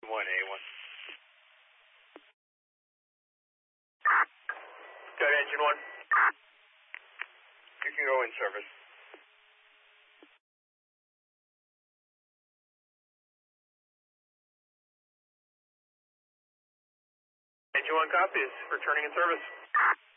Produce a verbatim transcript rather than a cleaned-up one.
one A one. Go ahead, engine one. You can go in service. Engine one copies, returning in service.